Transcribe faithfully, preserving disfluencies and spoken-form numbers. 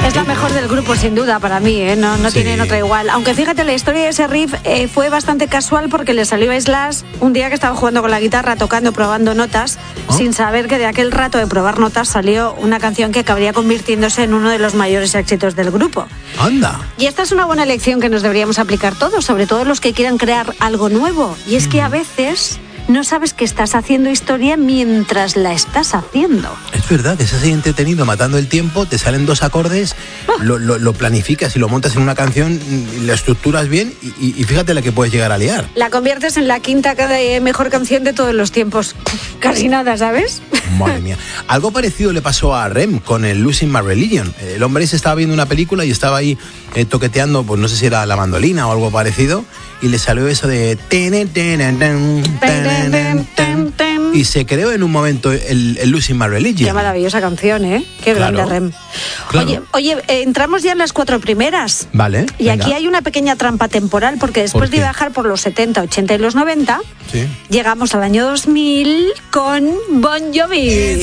Es la mejor del grupo, sin duda, para mí, ¿eh? No, no sí. tienen otra igual. Aunque fíjate, la historia de ese riff eh, fue bastante casual porque le salió a Slash un día que estaba jugando con la guitarra, tocando, probando notas, ¿oh? sin saber que de aquel rato de probar notas salió una canción que acabaría convirtiéndose en uno de los mayores éxitos del grupo. ¡Anda! Y esta es una buena lección que nos deberíamos aplicar todos, sobre todo los que quieran crear algo nuevo. Y es que a veces no sabes que estás haciendo historia mientras la estás haciendo. Es verdad, que estás ahí entretenido, matando el tiempo, te salen dos acordes, oh. lo, lo, lo planificas y lo montas en una canción, la estructuras bien y, y fíjate la que puedes llegar a liar. La conviertes en la quinta mejor canción de todos los tiempos. Casi nada, ¿sabes? Madre mía. Algo parecido le pasó a Rem con el Losing My Religion. El hombre se estaba viendo una película y estaba ahí eh, toqueteando, pues no sé si era la mandolina o algo parecido, y le salió eso de... Y se creó en un momento el, el Losing My Religion. Qué maravillosa canción, ¿eh? Qué grande, claro. Rem. Claro. Oye, oye eh, entramos ya en las cuatro primeras. Vale. Y venga. Aquí hay una pequeña trampa temporal, porque después de viajar por los setenta, ochenta y los noventa, sí. llegamos al año dos mil con Bon Jovi.